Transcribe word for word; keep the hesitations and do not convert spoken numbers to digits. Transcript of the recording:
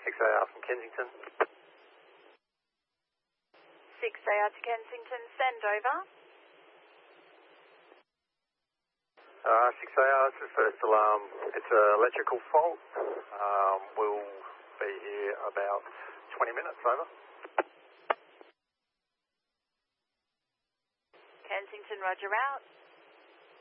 six A R from Kensington. six A R to Kensington, send over. Uh, six A R, this is first alarm. It's an electrical fault. Um, we'll be here about twenty minutes, over. Kensington, roger out.